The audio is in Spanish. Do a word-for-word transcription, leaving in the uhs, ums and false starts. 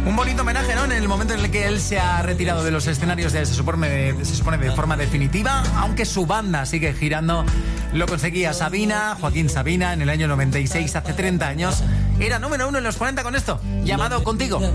Un bonito homenaje, ¿no? En el momento en el que él se ha retirado de los escenarios, de, se, supone, se supone de forma definitiva, aunque su banda sigue girando. Lo conseguía Sabina, Joaquín Sabina, en el año noventa y seis, hace treinta años. Era número uno en los cuarenta con esto, llamado Contigo.